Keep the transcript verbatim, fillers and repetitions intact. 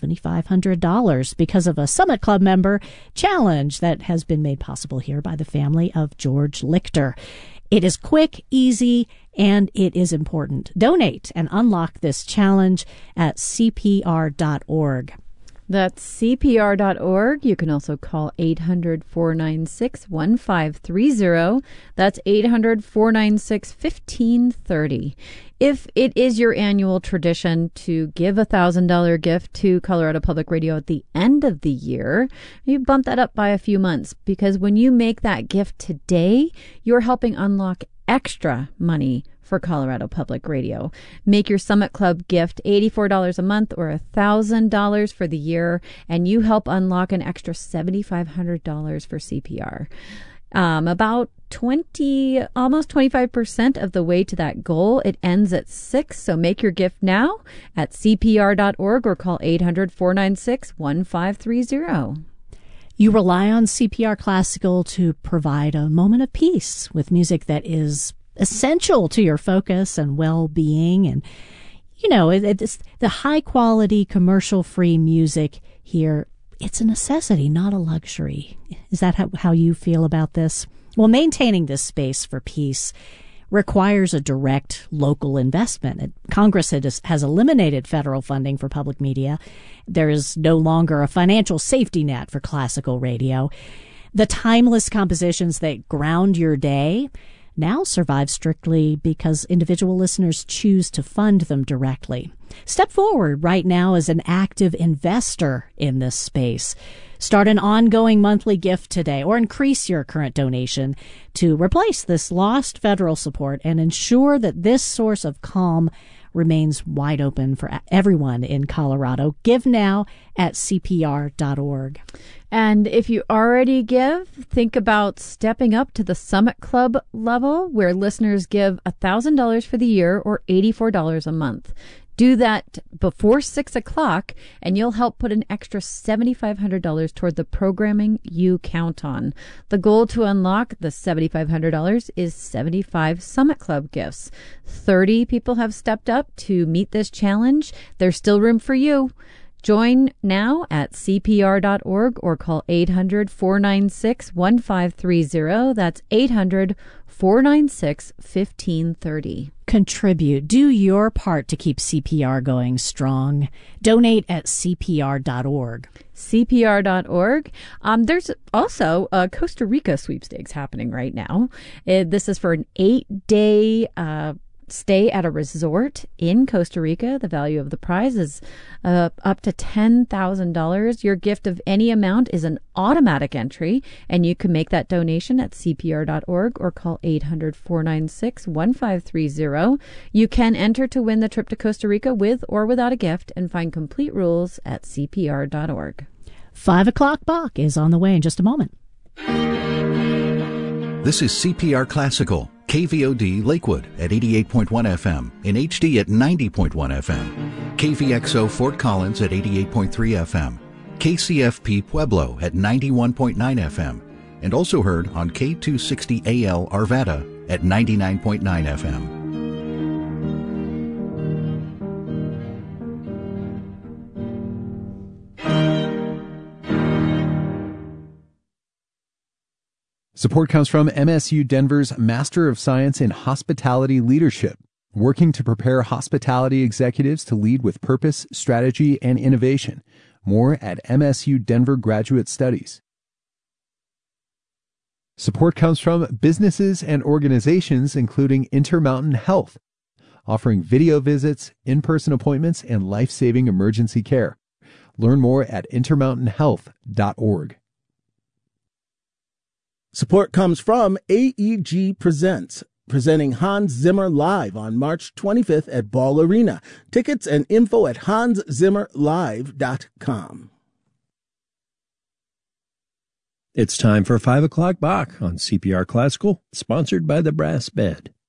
seven thousand five hundred dollars because of a Summit Club member challenge that has been made possible here by the family of George Lichter. It is quick, easy, and it is important. Donate and unlock this challenge at C P R dot org. That's C P R dot org. You can also call eight hundred, four nine six, one five three zero. That's eight hundred, four nine six, one five three zero. If it is your annual tradition to give a one thousand dollars gift to Colorado Public Radio at the end of the year, you bump that up by a few months, because when you make that gift today, you're helping unlock extra money for Colorado Public Radio. Make your Summit Club gift eighty-four dollars a month or one thousand dollars for the year, and you help unlock an extra seven thousand five hundred dollars for C P R. Um, about twenty, almost twenty-five percent of the way to that goal. It ends at six, so make your gift now at C P R dot org or call eight hundred, four nine six, one five three zero. You rely on C P R Classical to provide a moment of peace with music that is essential to your focus and well-being. And, you know, it, it's the high-quality, commercial-free music here. It's a necessity, not a luxury. Is that how, how you feel about this? Well, maintaining this space for peace requires a direct local investment. Congress has, has eliminated federal funding for public media. There is no longer a financial safety net for classical radio. The timeless compositions that ground your day now survive strictly because individual listeners choose to fund them directly. Step forward right now as an active investor in this space. Start an ongoing monthly gift today or increase your current donation to replace this lost federal support and ensure that this source of calm remains wide open for everyone in Colorado. Give now at C P R dot org. And if you already give, think about stepping up to the Summit Club level, where listeners give one thousand dollars for the year or eighty-four dollars a month. Do that before six o'clock, and you'll help put an extra seven thousand five hundred dollars toward the programming you count on. The goal to unlock the seven thousand five hundred dollars is seventy-five Summit Club gifts. thirty people have stepped up to meet this challenge. There's still room for you. Join now at C P R dot org or call eight hundred, four nine six, one five three zero. That's eight hundred, four nine six, one five three zero. Contribute. Do your part to keep C P R going strong. Donate at C P R dot org. C P R dot org. Um, there's also a Costa Rica sweepstakes happening right now. Uh, this is for an eight-day uh stay at a resort in Costa Rica. The value of the prize is uh, up to ten thousand dollars. Your gift of any amount is an automatic entry, and you can make that donation at C P R dot org or call eight hundred, four nine six, one five three zero. You can enter to win the trip to Costa Rica with or without a gift, and find complete rules at C P R dot org. Five o'clock Bach is on the way in just a moment. This is C P R Classical, K V O D Lakewood at eighty-eight point one F M, in H D at ninety point one F M, K V X O Fort Collins at eighty-eight point three F M, K C F P Pueblo at ninety-one point nine F M, and also heard on K two sixty A L Arvada at ninety-nine point nine F M. Support comes from M S U Denver's Master of Science in Hospitality Leadership, working to prepare hospitality executives to lead with purpose, strategy, and innovation. More at M S U Denver Graduate Studies. Support comes from businesses and organizations including Intermountain Health, offering video visits, in-person appointments, and life-saving emergency care. Learn more at intermountain health dot org. Support comes from A E G Presents, presenting Hans Zimmer live on March twenty-fifth at Ball Arena. Tickets and info at hans zimmer live dot com. It's time for five o'clock Bach on C P R Classical, sponsored by the Brass Bed.